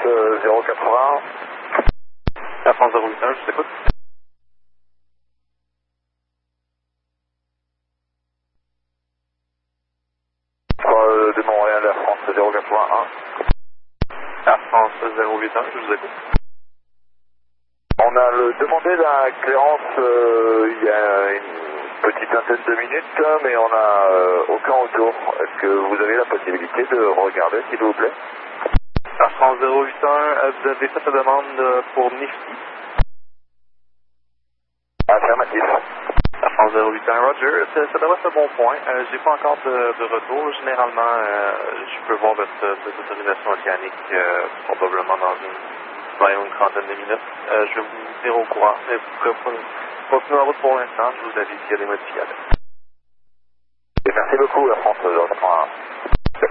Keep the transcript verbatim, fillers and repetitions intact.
euh, zéro quatre-vingts. Air France zéro huit un, je vous écoute. Euh, de Montréal, Air France zéro quatre-vingt-un. Air France zéro huit un, je vous écoute. On a le, demandé la clearance euh, il y a une petite vingtaine de minutes, mais on n'a euh, aucun retour. Est-ce que vous avez la possibilité de regarder, s'il vous plaît? Air France zéro huit un, vous avez fait la demande pour Nifty? Affirmatif. Air France zéro huit un, Roger, ça, ça devrait être un bon point. Euh, j'ai pas encore de, de retour. Généralement, euh, je peux voir votre, votre autorisation océanique euh, probablement dans une, dans une trentaine de minutes. Euh, je vais vous tenir au courant. Mais vous pourrez pas continuer en route pour l'instant. Je vous avise s'il y a des modifications. Et merci beaucoup, Air France zéro quatre-vingt-un.